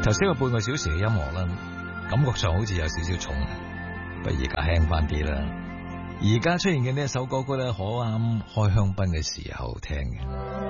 頭先個半個小時嘅音樂啦，感覺上好似有少少重，不如而家輕翻啲啦。而家出現嘅呢一首歌曲咧，可啱開香檳嘅時候聽嘅。